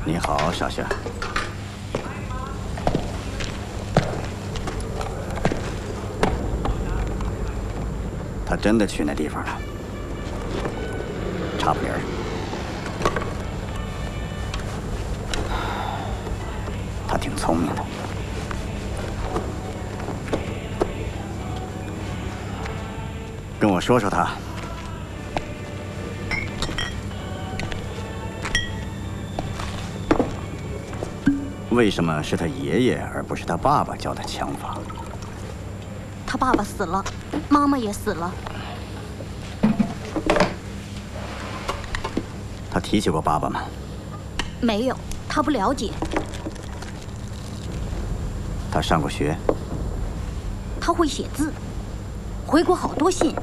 你好，小雪。他真的去那地方了，差不离儿。他挺聪明的。跟我说说他。 为什么是他爷爷而不是他爸爸教他枪法？ 他爸爸死了，妈妈也死了。 他提起过爸爸吗？ 没有，他不了解。 他上过学？ 他会写字，回过好多信。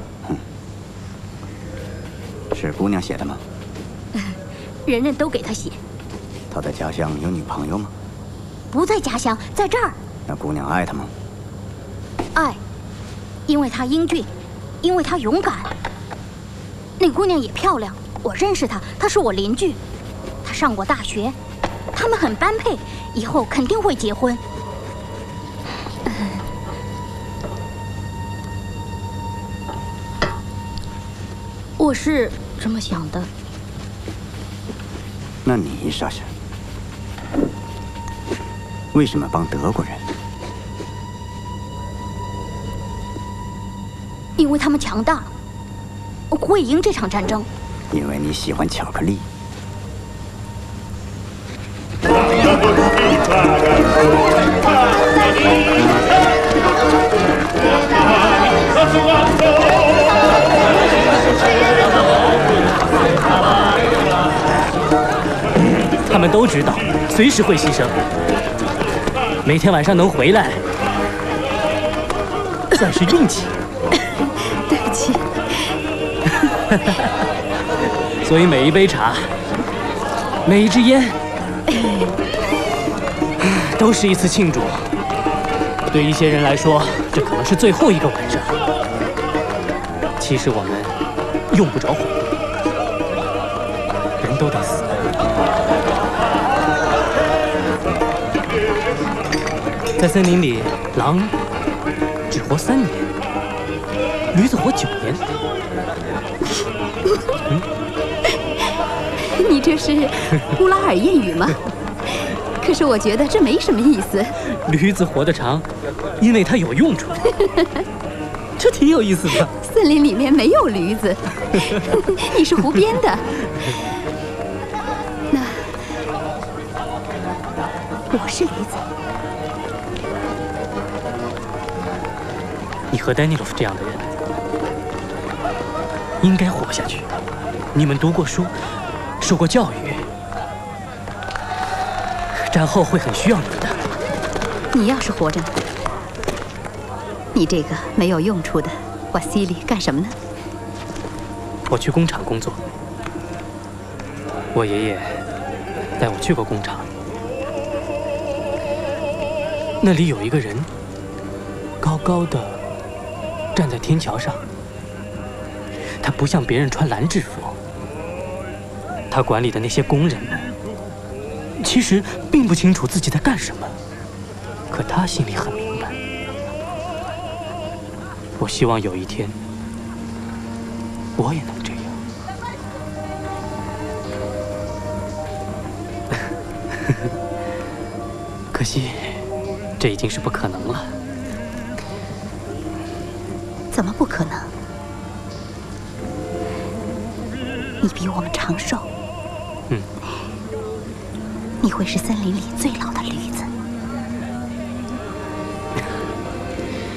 是姑娘写的吗？ 人人都给他写。 他在家乡有女朋友吗？ 不在家乡，在这儿。 那姑娘爱他吗？ 爱，因为他英俊，因为他勇敢。那姑娘也漂亮，我认识她，她是我邻居。她上过大学，他们很般配，以后肯定会结婚。我是这么想的。 那你，莎莎？ 为什么帮德国人？ 因为他们强大，会赢这场战争。 因为你喜欢巧克力。 他们都知道，随时会牺牲。 每天晚上能回来，算是运气。 对不起。 所以每一杯茶，每一支烟，都是一次庆祝。对一些人来说，这可能是最后一个晚上。其实我们用不着悔，人都得死。 在森林里，狼只活3年，驴子活9年。 你这是乌拉尔谚语吗？可是我觉得这没什么意思。 驴子活得长，因为它有用处。这挺有意思的。 森林里面没有驴子，你是胡编的。那我是驴子。 你和丹尼洛夫这样的人应该活下去。你们读过书，受过教育，战后会很需要你的。 你要是活着呢？你这个没有用处的瓦西里干什么呢？ 我去工厂工作。我爷爷带我去过工厂，那里有一个人，高高的。 站在天桥上，他不像别人穿蓝制服。他管理的那些工人们，其实并不清楚自己在干什么，可他心里很明白。我希望有一天，我也能这样。可惜，这已经是不可能了。 怎么不可能？你比我们长寿。 嗯。 你会是森林里最老的驴子。